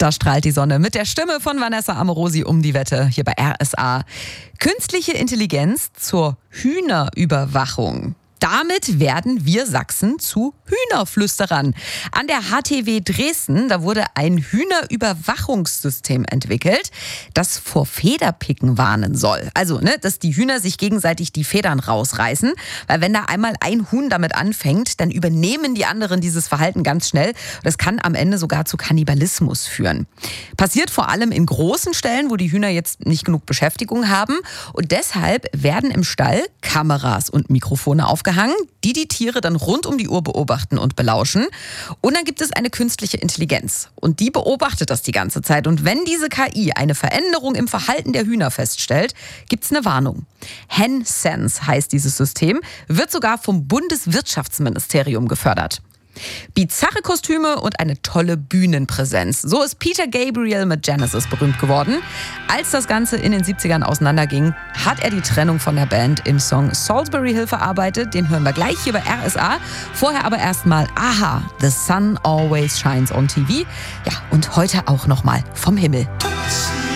Da strahlt die Sonne mit der Stimme von Vanessa Amorosi um die Wette hier bei RSA. Künstliche Intelligenz zur Hühnerüberwachung. Damit werden wir Sachsen zu Hühnerflüsterern. An der HTW Dresden, da wurde ein Hühnerüberwachungssystem entwickelt, das vor Federpicken warnen soll. Also, dass die Hühner sich gegenseitig die Federn rausreißen. Weil wenn da einmal ein Huhn damit anfängt, dann übernehmen die anderen dieses Verhalten ganz schnell. Das kann am Ende sogar zu Kannibalismus führen. Passiert vor allem in großen Ställen, wo die Hühner jetzt nicht genug Beschäftigung haben. Und deshalb werden im Stall Kameras und Mikrofone aufgehangen, die Tiere dann rund um die Uhr beobachten und belauschen. Und dann gibt es eine künstliche Intelligenz. Und die beobachtet das die ganze Zeit. Und wenn diese KI eine Veränderung im Verhalten der Hühner feststellt, gibt es eine Warnung. HenSense heißt dieses System, wird sogar vom Bundeswirtschaftsministerium gefördert. Bizarre Kostüme und eine tolle Bühnenpräsenz. So ist Peter Gabriel mit Genesis berühmt geworden. Als das Ganze in den 70ern auseinanderging, hat er die Trennung von der Band im Song Salisbury Hill verarbeitet. Den hören wir gleich hier bei RSA. Vorher aber erstmal Aha, The Sun Always Shines on TV. Ja, und heute auch nochmal vom Himmel.